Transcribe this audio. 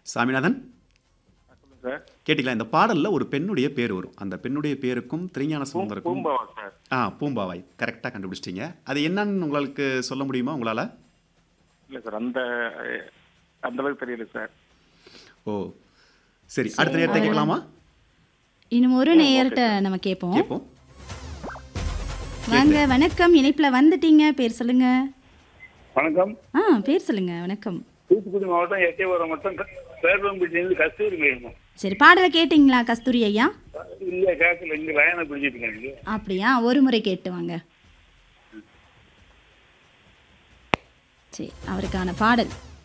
சாமிநாதன் சொல்லுங்க சார். கேட்டிங்களா? இந்த பாடல்ல ஒரு பெண்ணுடைய பேர் வரும். அந்த பெண்ணுடைய பேருக்கும் திருஞான சம்பந்தருக்கும் பூம்பாவா சார்? பூம்பாவாய் கரெக்டாக கண்டுபிடிச்சிட்டீங்க. அது என்னன்னு உங்களுக்கு சொல்ல முடியுமா உங்களால? இல்ல சார், அந்த அந்த அளவுக்கு தெரியல சார். ஓ சரி, அடுத்த நேரத்தை கேட்கலாமா? இன்னும் ஒரு நேயர்கிட்ட நம்ம கேட்போம். கேட்போம். வாங்க, வணக்கம். இணைப்புல வந்துட்டீங்க. பேர் சொல்லுங்க. வணக்கம். பேர் சொல்லுங்க. வணக்கம். தூத்துக்குடி மாவட்டம் எட்டயபுரம் மட்டும் பேர்வம்பட்டியிலிருந்து கஸ்தூரி மேடம். சரி, பாடலை கேட்டிங்களா கஸ்தூரி ஐயா? இல்ல கேட்கல, இங்க லைனை பிடிச்சிட்டு இருக்காங்க. அப்படியா? ஒரு முறை கேட்டு வாங்க. சரி, அவருக்கான பாடல்